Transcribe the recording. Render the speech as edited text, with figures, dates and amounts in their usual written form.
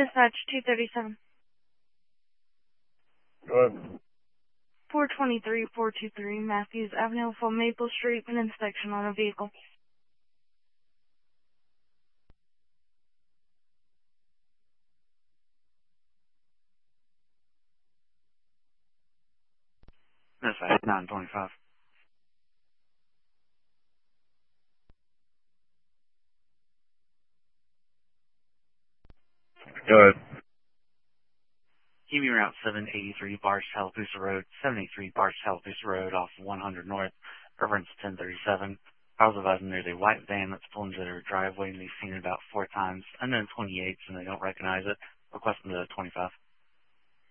Dispatch 237. Go ahead. 423 Matthews Avenue from Maple Street, an inspection on a vehicle. Dispatch 925. Go ahead. Keep me Route 783 Barge Tallapoosa Road, 783 Barge Tallapoosa Road off 100 North, reference 1037. I was advising there's a white van that's pulling into their driveway and they've seen it about 4 times, unknown 28s and they don't recognize it. Requesting the 25.